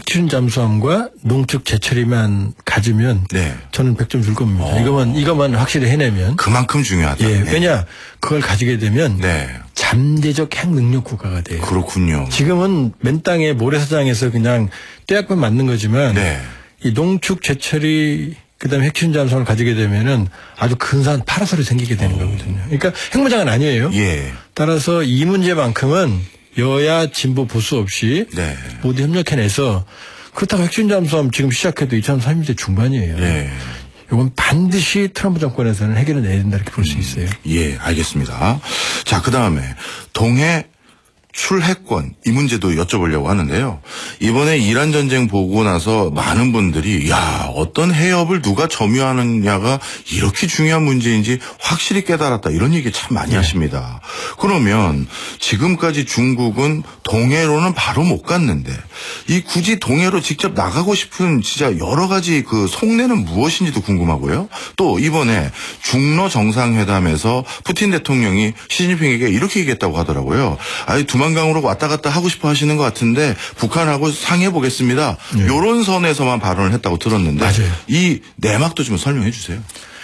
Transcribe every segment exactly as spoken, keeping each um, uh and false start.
핵추진 잠수함과 농축 제철이만 가지면 네. 저는 백 점 줄 겁니다. 어. 이거만 이거만 확실히 해내면 그만큼 중요하다. 예, 네. 왜냐 그걸 가지게 되면 네. 잠재적 핵 능력 국가가 돼요. 그렇군요. 지금은 맨 땅에 모래사장에서 그냥 떼약만 맞는 거지만 네. 이 농축 제철이 그다음에 핵추진 잠수함을 가지게 되면은 아주 근사한 파라솔이 생기게 되는 오. 거거든요. 그러니까 핵무장은 아니에요. 예. 따라서 이 문제만큼은 여야 진보 보수 없이 네. 모두 협력해내서 그렇다고 핵추진 잠수함 지금 시작해도 이천삼십 년대 중반이에요. 네. 이건 반드시 트럼프 정권에서는 해결을 내야 된다 이렇게 볼 수 있어요. 예, 알겠습니다. 자, 그 다음에 동해 출해권 이 문제도 여쭤보려고 하는데요. 이번에 이란 전쟁 보고 나서 많은 분들이 야 어떤 해협을 누가 점유하느냐가 이렇게 중요한 문제인지 확실히 깨달았다 이런 얘기 참 많이 네. 하십니다. 그러면 지금까지 중국은 동해로는 바로 못 갔는데 이 굳이 동해로 직접 나가고 싶은 진짜 여러 가지 그 속내는 무엇인지도 궁금하고요. 또 이번에 중러 정상회담에서 푸틴 대통령이 시진핑에게 이렇게 얘기했다고 하더라고요. 아니 두만 강으로 왔다 갔다 하고 싶어 하시는 것 같은데 북한하고 상의해 보겠습니다. 네. 이런 선에서만 발언을 했다고 들었는데 맞아요. 이 내막도 좀 설명해 주세요.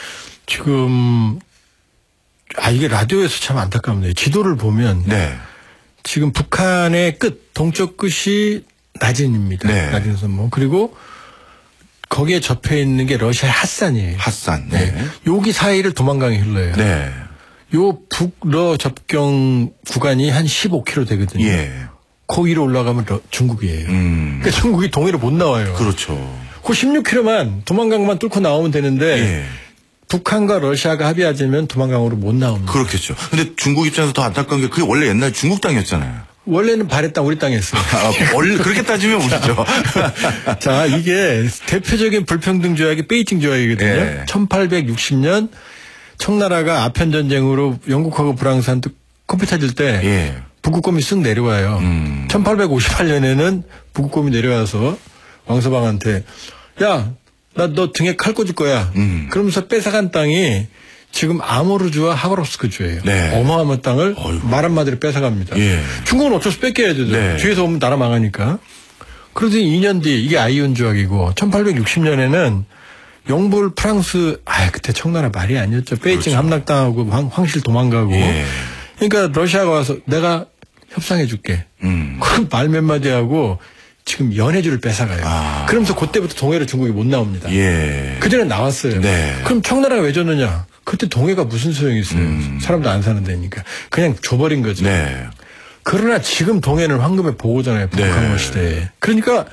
지금 아 이게 라디오에서 참 안타깝네요. 지도를 보면 네. 지금 북한의 끝 동쪽 끝이 나진입니다. 네. 나진 선봉 그리고 거기에 접해 있는 게 러시아의 핫산이에요. 핫산. 네. 네. 여기 사이를 도망강이 흘러요. 네. 요 북러 접경 구간이 한 십오 킬로미터 되거든요. 예. 그 위로 올라가면 러, 중국이에요. 음. 그러니까 중국이 동해로 못 나와요. 그렇죠. 그 십육 킬로미터만 도망강만 뚫고 나오면 되는데 예. 북한과 러시아가 합의하자면 도망강으로 못 나옵니다. 그렇겠죠. 근데 중국 입장에서 더 안타까운 게 그게 원래 옛날 중국 땅이었잖아요. 원래는 발의 땅 우리 땅이었어요. 아, 원래 그렇게 따지면 우리죠. 자, 이게 대표적인 불평등 조약이 베이징 조약이거든요. 예. 천팔백육십 년 청나라가 아편 전쟁으로 영국하고 프랑스한테 컴퓨터질 때 예. 북극곰이 쓱 내려와요. 음. 천팔백오십팔 년에는 북극곰이 내려와서 왕서방한테 야, 나 너 등에 칼 꽂을 거야. 음. 그러면서 뺏어간 땅이 지금 아모르주와 하바롭스크주예요. 네. 어마어마한 땅을 어이구. 말 한마디로 뺏어갑니다. 예. 중국은 어쩔 수 뺏겨야 되죠. 네. 뒤에서 오면 나라 망하니까. 그러더니 이 년 뒤 이게 아이온 조약이고 천팔백육십 년에는 영불 프랑스 아 그때 청나라 말이 아니었죠. 베이징 그렇죠. 함락당하고 황, 황실 도망가고. 예. 그러니까 러시아가 와서 내가 협상해 줄게. 음. 그럼 말 몇 마디 하고 지금 연해주를 뺏어가요. 아. 그러면서 그때부터 동해로 중국이 못 나옵니다. 예. 그전에 나왔어요. 네. 그럼 청나라가 왜 줬느냐. 그때 동해가 무슨 소용이 있어요. 음. 사람도 안 사는 데니까. 그냥 줘버린 거죠. 네. 그러나 지금 동해는 황금의 보고잖아요. 북한과 네. 시대에. 그러니까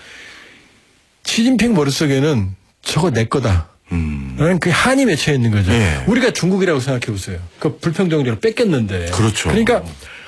시진핑 머릿속에는 저거 내 거다. 음. 라는 그 한이 맺혀 있는 거죠. 네. 우리가 중국이라고 생각해 보세요. 그 불평등으로 뺏겼는데. 그렇죠. 그러니까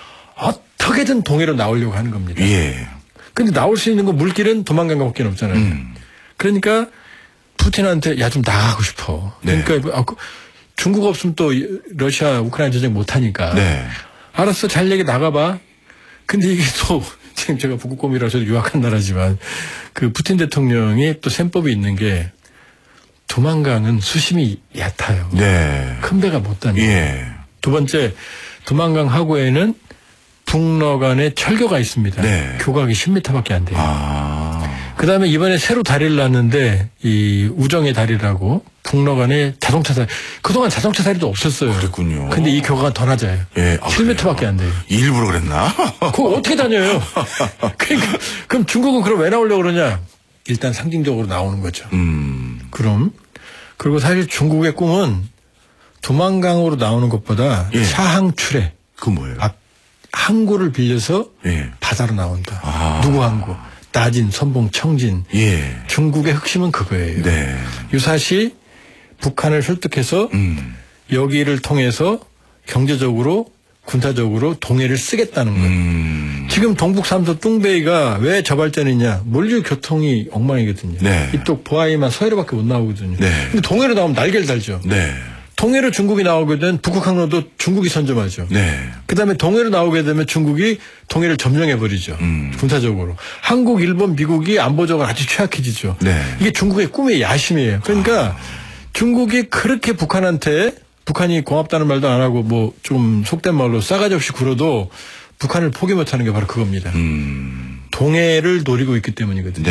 어떻게든 동해로 나오려고 하는 겁니다. 예. 근데 나올 수 있는 건 물길은 도망간 것밖에 없잖아요. 음. 그러니까 푸틴한테 야 좀 나가고 싶어. 네. 그러니까 아, 중국 없으면 또 러시아 우크라이나 전쟁 못 하니까. 네. 알았어 잘 얘기 나가봐. 근데 이게 또 지금 제가 북극곰이라 저도 유학한 나라지만 그 푸틴 대통령이 또 셈법이 있는 게 두만강은 수심이 얕아요. 네. 큰 배가 못 다녀요. 예. 두 번째 두만강 하구에는 북러 간에 철교가 있습니다. 네. 교각이 십 미터밖에 안 돼요. 아. 그다음에 이번에 새로 다리를 놨는데 이 우정의 다리라고 북러 간에 자동차 다리. 그동안 자동차 다리도 없었어요. 그랬군요. 근데 이 교각은 더 낮아요. 예. 아, 칠 미터밖에 안 돼요. 일부러 그랬나? 그거 어떻게 다녀요? 그러니까 그럼 중국은 그럼 왜 나오려고 그러냐? 일단 상징적으로 나오는 거죠. 음. 그럼 그리고 사실 중국의 꿈은 두만강으로 나오는 것보다 예. 샤항출해. 그 뭐예요? 아, 항구를 빌려서 예. 바다로 나온다. 아. 누구 항구? 나진, 선봉, 청진. 예. 중국의 핵심은 그거예요. 네. 유사시 북한을 설득해서 음. 여기를 통해서 경제적으로 군사적으로 동해를 쓰겠다는 거예요. 음. 지금 동북 삼도 뚱베이가 왜 저발전이냐. 물류 교통이 엉망이거든요. 네. 이쪽 보아이만 서해로밖에 못 나오거든요. 네. 근데 동해로 나오면 날개를 달죠. 네. 동해로 중국이 나오게 되면 북극 항로도 중국이 선점하죠. 네. 그다음에 동해로 나오게 되면 중국이 동해를 점령해버리죠. 음. 군사적으로. 한국, 일본, 미국이 안보적으로 아주 취약해지죠. 네. 이게 중국의 꿈의 야심이에요. 그러니까 아. 중국이 그렇게 북한한테 북한이 고맙다는 말도 안 하고 뭐 좀 속된 말로 싸가지 없이 굴어도 북한을 포기 못하는 게 바로 그겁니다. 음. 동해를 노리고 있기 때문이거든요.